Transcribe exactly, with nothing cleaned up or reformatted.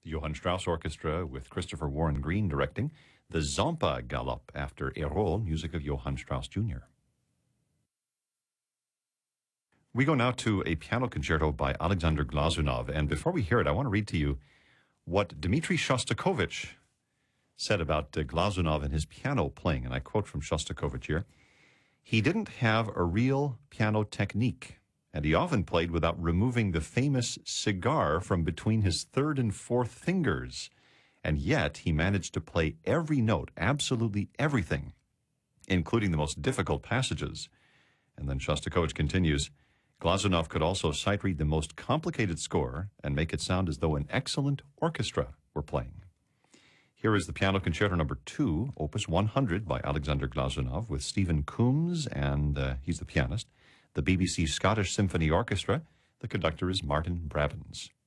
The Johann Strauss Orchestra with Christopher Warren Green directing the Zampa Galop after Erol, music of Johann Strauss Junior We go now to a piano concerto by Alexander Glazunov, and before we hear it, I want to read to you what Dmitri Shostakovich said about uh, Glazunov and his piano playing, and I quote from Shostakovich here. He didn't have a real piano technique, and he often played without removing the famous cigar from between his third and fourth fingers. And yet he managed to play every note, absolutely everything, including the most difficult passages. And then Shostakovich continues, Glazunov could also sight read the most complicated score and make it sound as though an excellent orchestra were playing. Here is the Piano Concerto number two, Opus one hundred by Alexander Glazunov with Stephen Coombs, and uh, he's the pianist. The B B C Scottish Symphony Orchestra, the conductor is Martin Brabbins.